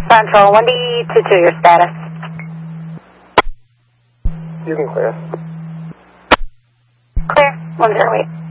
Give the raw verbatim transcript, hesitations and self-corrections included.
Central, one D two two, your status. You can clear. Clear, one zero eight.